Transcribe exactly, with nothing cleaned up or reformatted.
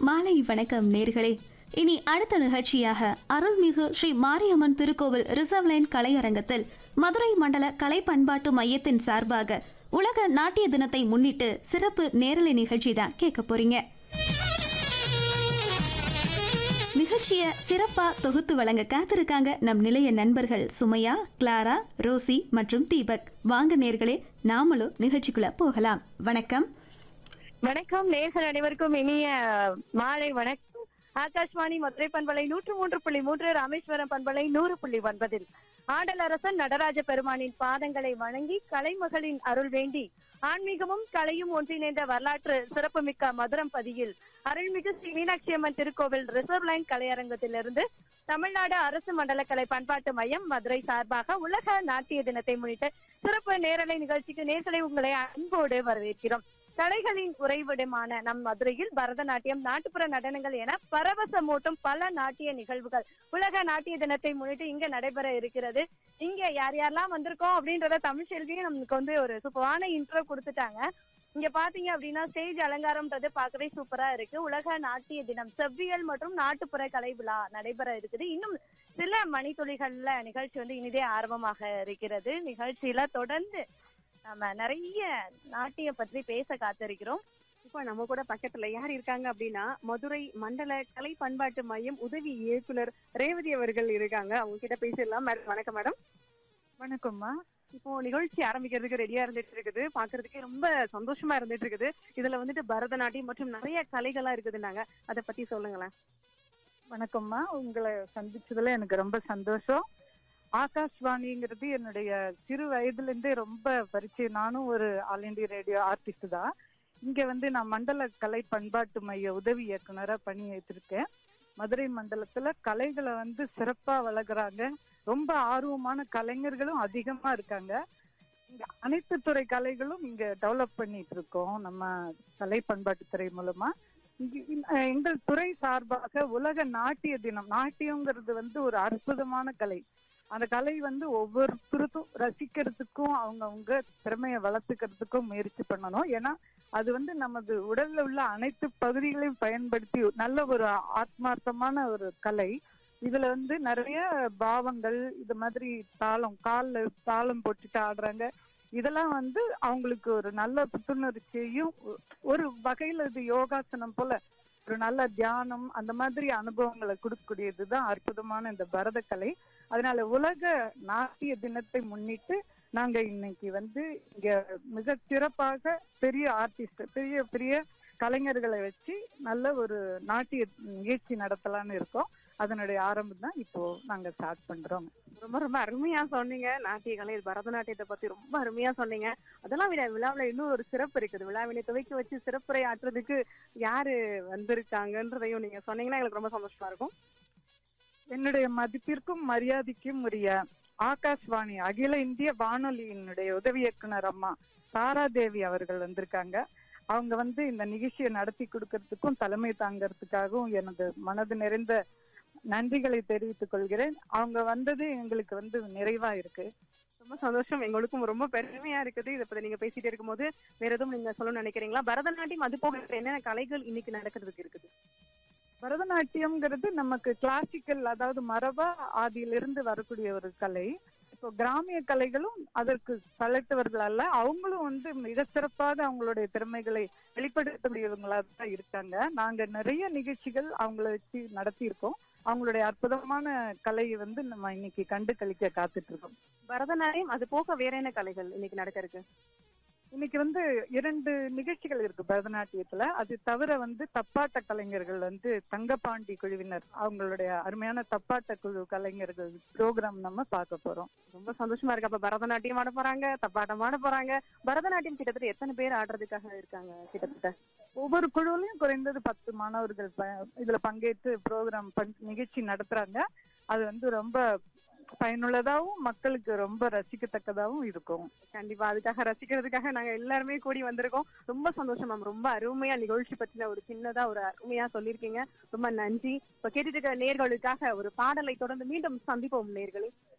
மாலை வணக்கம் நேர்களே. இனி அடுத்த நிகழ்ச்சியாக அருள்மிகு ஸ்ரீ மாரியம்மன் திருக்கோவில் ரிசர்வ் லைன் கலையரங்கத்தில் மதுரை மண்டல கலை பண்பாட்டு மையத்தின் சார்பாக உலக நாட்டிய தினத்தை முன்னிட்டு சிறப்பு நேரலை நிகழ்ச்சி தான் கேட்க போறீங்க. நிகழ்ச்சியை சிறப்பா தொகுத்து வழங்க காத்திருக்காங்க நம் நிலைய நண்பர்கள் சுமையா, கிளாரா, ரோசி மற்றும் தீபக். வாங்க நேர்களே, நாமளும் நிகழ்ச்சிக்குள்ள போகலாம். வணக்கம். வணக்கம் நேர்கள் அனைவருக்கும் இனிய மாலை வணக்கம். ஆகாஷ்வாணி மதுரை பண்பலை நூற்று மூன்று புள்ளி மூன்று, ராமேஸ்வரம் பண்பலை நூறு புள்ளி ஒன்பதில் ஆடலரசன் நடராஜ பெருமானின் பாதங்களை வணங்கி கலைமகளின் அருள் வேண்டி ஆன்மீகமும் கலையும் ஒன்றிணைந்த வரலாற்று சிறப்புமிக்க மதுரம் பதியில் அருள்மிகு ஸ்ரீ மீனாட்சி அம்மன் திருக்கோவில் ரிசர்வ் லைன் கலையரங்கத்திலிருந்து தமிழ்நாடு அரசு மண்டல கலை பண்பாட்டு மையம் மதுரை சார்பாக உலக நாட்டிய தினத்தை முன்னிட்டு சிறப்பு நேரலை நிகழ்ச்சிக்கு நேர்களை உங்களை அன்போடு வரவேற்கிறோம். கலைகளின் உறைவிடமான நம் மதுரையில் பரதநாட்டியம், நாட்டுப்புற நடனங்கள் என பரவசமூட்டும் பல நாட்டிய நிகழ்வுகள் உலக நாட்டிய தினத்தை முன்னிட்டு இங்க நடைபெற இருக்கிறது. இங்க யார் யாரெல்லாம் வந்திருக்கோம் அப்படின்றத தமிழ் செல்வியும் நமக்கு வந்து ஒரு சூப்பரான இன்ட்ரோ கொடுத்துட்டாங்க. இங்க பாத்தீங்க அப்படின்னா ஸ்டேஜ் அலங்காரம்ன்றது பார்க்கவே சூப்பரா இருக்கு. உலக நாட்டிய தினம் செவ்வியல் மற்றும் நாட்டுப்புற கலை விழா நடைபெற இருக்குது. இன்னும் சில மணித்துளிகள்ல நிகழ்ச்சி வந்து இனிதே ஆர்வமாக இருக்கிறது. நிகழ்ச்சியில தொடர்ந்து நம்ம நிறைய நாட்டிய பற்றி பேச காத்திருக்கிறோம். இப்ப நம்ம கூட பக்கத்துல யார் இருக்காங்க அப்படின்னா மதுரை மண்டல கலை பண்பாட்டு மையம் உதவி இயக்குனர் ரேவதி அவர்கள் இருக்காங்க. அவங்க கிட்ட பேசிடலாம். வணக்கம் மேடம். வணக்கம்மா. இப்போ நிகழ்ச்சி ஆரம்பிக்கிறதுக்கு ரெடியா இருந்துட்டு இருக்குது. பாக்குறதுக்கே ரொம்ப சந்தோஷமா இருந்துட்டு இருக்குது. இதுல வந்துட்டு பரதநாட்டியம் மற்றும் நிறைய கலைகளா இருக்குதுன்னாங்க. அதை பத்தி சொல்லுங்களேன். வணக்கம்மா, உங்களை சந்திச்சதுல எனக்கு ரொம்ப சந்தோஷம். ஆகாஷ்வாணிங்கிறது என்னுடைய சிறு வயதுல இருந்தே ரொம்ப பரிச்சயம். நானும் ஒரு ஆல் இண்டியா ரேடியோ ஆர்டிஸ்ட் தான். இங்க வந்து நான் மண்டல கலை பண்பாட்டு மைய உதவி இயக்குனரா பணி ஏற்றிருக்கேன். மதுரை மண்டலத்துல கலைகளை வந்து சிறப்பா வளர்க்குறாங்க. ரொம்ப ஆர்வமான கலைஞர்களும் அதிகமா இருக்காங்க. இங்க அனைத்து துறை கலைகளும் இங்க டெவலப் பண்ணிட்டு இருக்கோம் நம்ம கலை பண்பாட்டுத்துறை மூலமா. எங்கள் துறை சார்பாக உலக நாட்டிய தினம், நாட்டியங்கிறது வந்து ஒரு அற்புதமான கலை. அந்த கலை வந்து ஒவ்வொருத்தருக்கும் ரசிக்கிறதுக்கும் அவங்கவுங்க திறமையை வளர்த்துக்கிறதுக்கும் முயற்சி பண்ணணும். ஏன்னா அது வந்து நமது உடல்ல உள்ள அனைத்து பகுதிகளையும் பயன்படுத்தி நல்ல ஒரு ஆத்மார்த்தமான ஒரு கலை. இதுல வந்து நிறைய பாவங்கள், இது மாதிரி தாளம், கால்ல தாளம் போட்டுட்டு ஆடுறாங்க. இதெல்லாம் வந்து அவங்களுக்கு ஒரு நல்ல புத்துணர்ச்சியையும் ஒரு வகையில இது யோகாசனம் போல ஒரு நல்ல தியானம் அந்த மாதிரி அனுபவங்களை கொடுக்கக்கூடியதுதான் அற்புதமான இந்த பரத கலை. அதனால உலக நாட்டிய தினத்தை முன்னிட்டு நாங்க இன்னைக்கு வந்து இங்க மிக சிறப்பாக பெரிய ஆர்டிஸ்ட், பெரிய பெரிய கலைஞர்களை வச்சு நல்ல ஒரு நாட்டிய நிகழ்ச்சி நடத்தலான்னு இருக்கோம். அதனுடைய ஆரம்பம் தான் இப்போ நாங்க ஸ்டார்ட் பண்றோம். ரொம்ப ரொம்ப அருமையா சொன்னீங்க. நாட்டிய கலை, பரதநாட்டியத்தை பத்தி ரொம்ப அருமையா சொன்னீங்க. அதெல்லாம் விட விழாவில் இன்னும் ஒரு சிறப்பு இருக்குது. விழாவினை துவக்கி வச்சு சிறப்புரை ஆற்றுறதுக்கு யாரு வந்திருக்காங்கன்றதையும் நீங்க சொன்னீங்கன்னா எங்களுக்கு ரொம்ப சந்தோஷமா இருக்கும். என்னுடைய மதிப்பிற்கும் மரியாதைக்கும் உரிய ஆகாஷ்வாணி அகில இந்திய வானொலியினுடைய உதவி இயக்குனர் அம்மா தாராதேவி அவர்கள் வந்திருக்காங்க. அவங்க வந்து இந்த நிகழ்ச்சியை நடத்தி கொடுக்கறதுக்கும் தலைமை தாங்கிறதுக்காகவும் எனது மனது நிறைந்த நன்றிகளை தெரிவித்துக் கொள்கிறேன். அவங்க வந்தது எங்களுக்கு வந்து நிறைவா இருக்கு. ரொம்ப சந்தோஷம். எங்களுக்கும் ரொம்ப பெருமையா இருக்குது. இதை பத்தி நீங்க பேசிட்டே இருக்கும் போது வேற எதுவும் நீங்க சொல்லணும்னு நினைக்கிறீங்களா? பரதநாட்டியம் அது போக என்னென்ன கலைகள் இன்னைக்கு நடக்கிறதுக்கு இருக்குது? பரதநாட்டியம்ங்கிறது நமக்கு கிளாசிக்கல், அதாவது மரபா ஆதியிலிருந்து வரக்கூடிய ஒரு கலை. இப்போ கிராமிய கலைகளும் அதற்கு பழட்டவர்கள் அல்ல, அவங்களும் வந்து மிக சிறப்பாக அவங்களுடைய திறமைகளை வெளிப்படுத்தக்கூடியவங்களா தான் இருக்காங்க. நாங்க நிறைய நிகழ்ச்சிகள் அவங்கள வச்சு நடத்தி இருக்கோம். அவங்களுடைய அற்புதமான கலையை வந்து நம்ம இன்னைக்கு கண்டு கழிக்க காத்துட்டு இருக்கோம். பரதநாட்டியம் அது போக வேற என்ன கலைகள் இன்னைக்கு நடக்க இருக்கு? இன்னைக்கு வந்து இரண்டு நிகழ்ச்சிகள் இருக்கு பரதநாட்டியத்துல. அது தவிர வந்து தப்பாட்ட கலைஞர்கள் வந்து தங்கப்பாண்டி குழுவினர், அவங்களுடைய அருமையான தப்பாட்ட குழு கலைஞர்கள் ப்ரோக்ராம் நம்ம பார்க்க போறோம். ரொம்ப சந்தோஷமா இருக்கு. அப்ப பரதநாட்டியம் ஆட போறாங்க, தப்பாட்டம் ஆட போறாங்க. பரதநாட்டியம் கிட்டத்தட்ட எத்தனை பேர் ஆடுறதுக்காக இருக்காங்க? கிட்டத்தட்ட ஒவ்வொரு குழுவிலையும் குறைந்தது பத்து மாணவர்கள் இதுல பங்கேற்று ப்ரோக்ராம் நிகழ்ச்சி நடத்துறாங்க. அது வந்து ரொம்ப பயனுள்ளதாகவும் மக்களுக்கு ரொம்ப ரசிக்கத்தக்கதாகவும் இருக்கும். கண்டிப்பா அதுக்காக ரசிக்கிறதுக்காக நாங்க எல்லாருமே கூடி வந்திருக்கோம். ரொம்ப சந்தோஷம் மேம். ரொம்ப அருமையா நிகழ்ச்சி பத்தின ஒரு சின்னதா ஒரு அருமையா சொல்லியிருக்கீங்க. ரொம்ப நன்றி. இப்ப கேட்டுட்டு இருக்க நேர்களுக்காக ஒரு பாடலை தொடர்ந்து மீண்டும் சந்திப்போம் நேர்களே.